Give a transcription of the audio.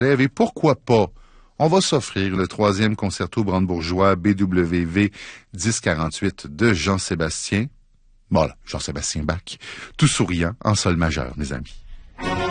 Et pourquoi pas, on va s'offrir le 3e concerto brandebourgeois BWV 1048 de Jean-Sébastien. Voilà, Jean-Sébastien Bach, tout souriant en sol majeur, mes amis.